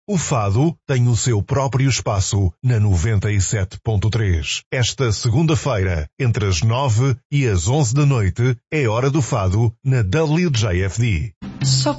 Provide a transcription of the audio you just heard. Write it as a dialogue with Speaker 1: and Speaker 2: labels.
Speaker 1: O fado tem o seu próprio espaço na 97.3. Esta segunda-feira, entre as 9 e as 11 da noite, é hora do fado na WJFD.
Speaker 2: Só